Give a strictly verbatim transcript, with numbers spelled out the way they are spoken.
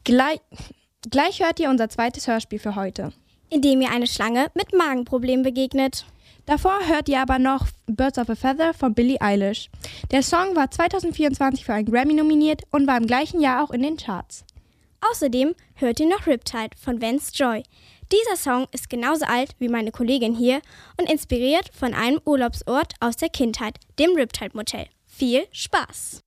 Gleich, gleich hört ihr unser zweites Hörspiel für heute, in dem ihr eine Schlange mit Magenproblemen begegnet. Davor hört ihr aber noch Birds of a Feather von Billie Eilish. Der Song war zwanzig vierundzwanzig für einen Grammy nominiert und war im gleichen Jahr auch in den Charts. Außerdem hört ihr noch Riptide von Vance Joy. Dieser Song ist genauso alt wie meine Kollegin hier und inspiriert von einem Urlaubsort aus der Kindheit, dem Riptide Motel. Viel Spaß!